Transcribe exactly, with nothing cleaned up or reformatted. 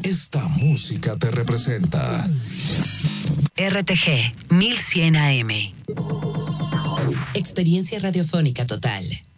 Esta música te representa. R T G mil cien A M. Experiencia radiofónica total.